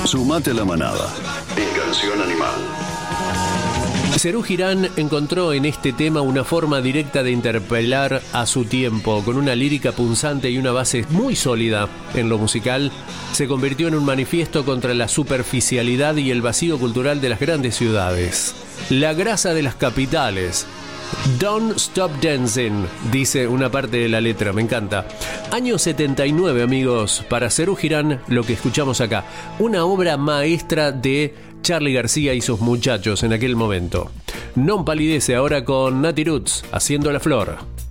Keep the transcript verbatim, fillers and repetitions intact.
Sumate a la manada. En Canción Animal. Serú Girán encontró en este tema una forma directa de interpelar a su tiempo, con una lírica punzante y una base muy sólida en lo musical. Se convirtió en un manifiesto contra la superficialidad y el vacío cultural de las grandes ciudades. La grasa de las capitales. Don't Stop Dancing, dice una parte de la letra, me encanta. Año setenta y nueve, amigos, para Serú Girán, lo que escuchamos acá. Una obra maestra de Charly García y sus muchachos en aquel momento. Non palidece ahora con Nati Roots, Haciendo la Flor.